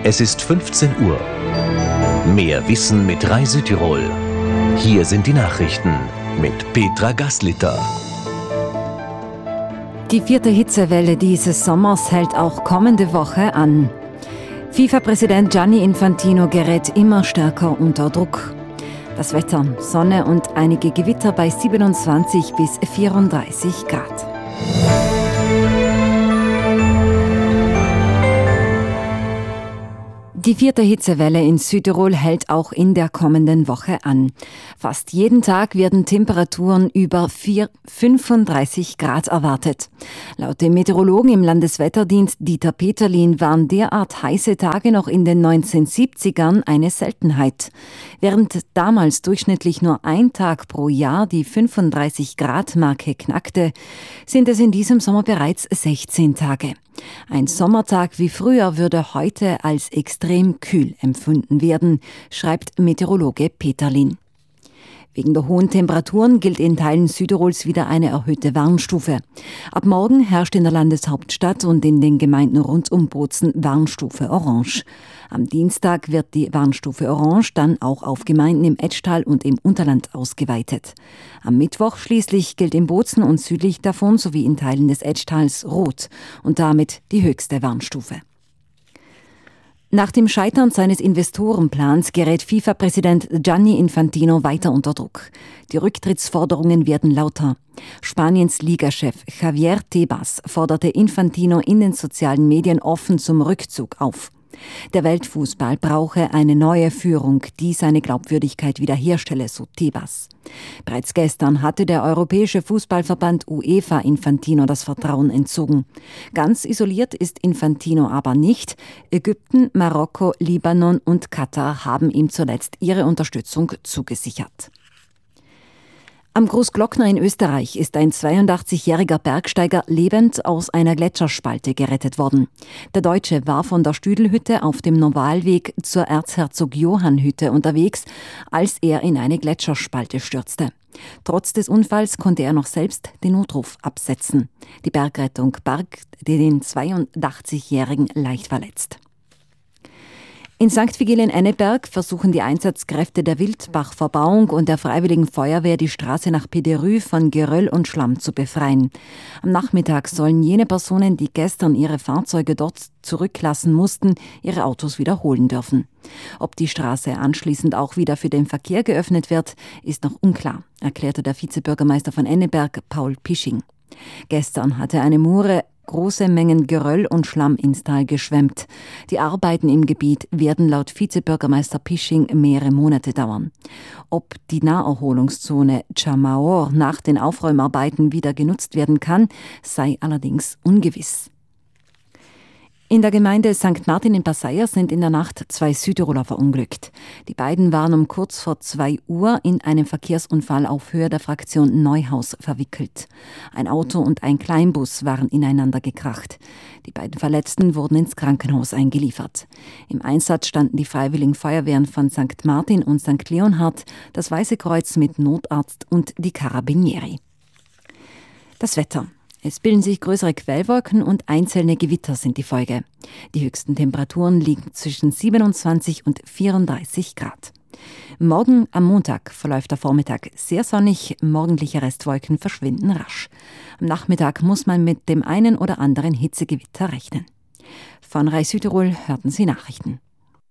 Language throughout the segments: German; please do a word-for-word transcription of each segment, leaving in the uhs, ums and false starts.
Es ist fünfzehn Uhr. Mehr Wissen mit Rai Südtirol. Hier sind die Nachrichten mit Petra Gaslitter. Die vierte Hitzewelle dieses Sommers hält auch kommende Woche an. FIFA-Präsident Gianni Infantino gerät immer stärker unter Druck. Das Wetter: Sonne und einige Gewitter bei siebenundzwanzig bis vierunddreißig Grad. Die vierte Hitzewelle in Südtirol hält auch in der kommenden Woche an. Fast jeden Tag werden Temperaturen über fünfunddreißig Grad erwartet. Laut dem Meteorologen im Landeswetterdienst Dieter Peterlin waren derart heiße Tage noch in den neunzehnhundertsiebzigern eine Seltenheit. Während damals durchschnittlich nur ein Tag pro Jahr die fünfunddreißig Grad Marke knackte, sind es in diesem Sommer bereits sechzehn Tage. Ein Sommertag wie früher würde heute als extrem kühl empfunden werden, schreibt Meteorologe Peterlin. Wegen der hohen Temperaturen gilt in Teilen Südtirols wieder eine erhöhte Warnstufe. Ab morgen herrscht in der Landeshauptstadt und in den Gemeinden rund um Bozen Warnstufe Orange. Am Dienstag wird die Warnstufe Orange dann auch auf Gemeinden im Etschtal und im Unterland ausgeweitet. Am Mittwoch schließlich gilt in Bozen und südlich davon sowie in Teilen des Etchtals Rot und damit die höchste Warnstufe. Nach dem Scheitern seines Investorenplans gerät FIFA-Präsident Gianni Infantino weiter unter Druck. Die Rücktrittsforderungen werden lauter. Spaniens Ligachef Javier Tebas forderte Infantino in den sozialen Medien offen zum Rückzug auf. Der Weltfußball brauche eine neue Führung, die seine Glaubwürdigkeit wiederherstelle, so Tebas. Bereits gestern hatte der Europäische Fußballverband UEFA Infantino das Vertrauen entzogen. Ganz isoliert ist Infantino aber nicht. Ägypten, Marokko, Libanon und Katar haben ihm zuletzt ihre Unterstützung zugesichert. Am Großglockner in Österreich ist ein zweiundachtzigjähriger Bergsteiger lebend aus einer Gletscherspalte gerettet worden. Der Deutsche war von der Stüdelhütte auf dem Normalweg zur Erzherzog-Johann-Hütte unterwegs, als er in eine Gletscherspalte stürzte. Trotz des Unfalls konnte er noch selbst den Notruf absetzen. Die Bergrettung barg den zweiundachtzigjährigen leicht verletzt. In Sankt Vigilen-Enneberg versuchen die Einsatzkräfte der Wildbach-Verbauung und der Freiwilligen Feuerwehr, die Straße nach Pederü von Geröll und Schlamm zu befreien. Am Nachmittag sollen jene Personen, die gestern ihre Fahrzeuge dort zurücklassen mussten, ihre Autos wiederholen dürfen. Ob die Straße anschließend auch wieder für den Verkehr geöffnet wird, ist noch unklar, erklärte der Vizebürgermeister von Enneberg, Paul Pisching. Gestern hatte eine Mure große Mengen Geröll und Schlamm ins Tal geschwemmt. Die Arbeiten im Gebiet werden laut Vizebürgermeister Pisching mehrere Monate dauern. Ob die Naherholungszone Chamaor nach den Aufräumarbeiten wieder genutzt werden kann, sei allerdings ungewiss. In der Gemeinde Sankt Martin in Passeier sind in der Nacht zwei Südtiroler verunglückt. Die beiden waren um kurz vor zwei Uhr in einem Verkehrsunfall auf Höhe der Fraktion Neuhaus verwickelt. Ein Auto und ein Kleinbus waren ineinander gekracht. Die beiden Verletzten wurden ins Krankenhaus eingeliefert. Im Einsatz standen die Freiwilligen Feuerwehren von Sankt Martin und Sankt Leonhard, das Weiße Kreuz mit Notarzt und die Carabinieri. Das Wetter. Es bilden sich größere Quellwolken und einzelne Gewitter sind die Folge. Die höchsten Temperaturen liegen zwischen siebenundzwanzig und vierunddreißig Grad. Morgen am Montag verläuft der Vormittag sehr sonnig, morgendliche Restwolken verschwinden rasch. Am Nachmittag muss man mit dem einen oder anderen Hitzegewitter rechnen. Von Rai Südtirol hörten Sie Nachrichten.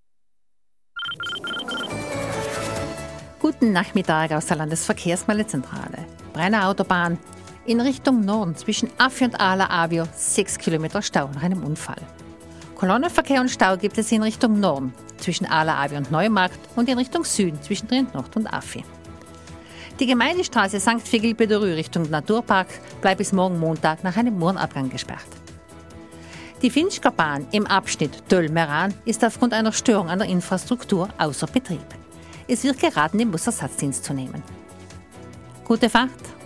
Guten Nachmittag aus der Landesverkehrsmeldezentrale. Brenner Autobahn. In Richtung Norden zwischen Affi und Ala Avio sechs Kilometer Stau nach einem Unfall. Kolonnenverkehr und Stau gibt es in Richtung Norden zwischen Ala Avio und Neumarkt und in Richtung Süden zwischen Trient-Nord und Affi. Die Gemeindestraße Sankt Vigil-Pederü Richtung Naturpark bleibt bis morgen Montag nach einem Murenabgang gesperrt. Die Finchkerbahn im Abschnitt Döll-Meran ist aufgrund einer Störung an der Infrastruktur außer Betrieb. Es wird geraten, den Busersatzdienst zu nehmen. Gute Fahrt!